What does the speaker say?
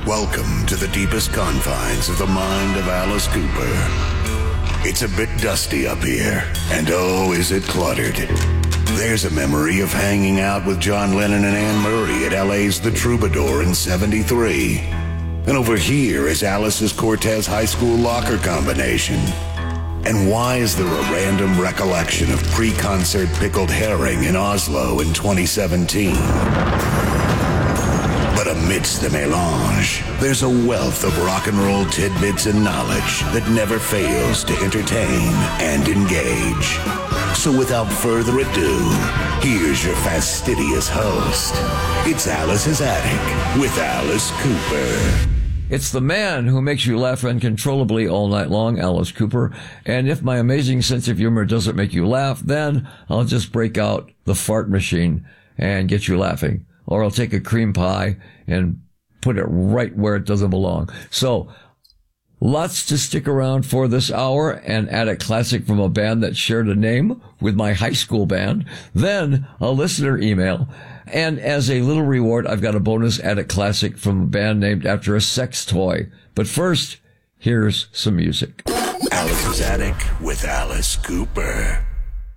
Welcome to the deepest confines of the mind of Alice Cooper. It's a bit dusty up here, and oh, is it cluttered. There's a memory of hanging out with John Lennon and Anne Murray at LA's The Troubadour in '73. And over here is Alice's Cortez High School locker combination. And why is there a random recollection of pre-concert pickled herring in Oslo in 2017? But amidst the melange, there's a wealth of rock and roll tidbits and knowledge that never fails to entertain and engage. So without further ado, here's your fastidious host. It's Alice's Attic with Alice Cooper. It's the man who makes you laugh uncontrollably all night long, Alice Cooper. And if my amazing sense of humor doesn't make you laugh, then I'll just break out the fart machine and get you laughing. Or I'll take a cream pie and put it right where it doesn't belong. So, lots to stick around for this hour and add a classic from a band that shared a name with my high school band. Then, a listener email. And as a little reward, I've got a bonus add a classic from a band named after a sex toy. But first, here's some music. Alice's Attic with Alice Cooper.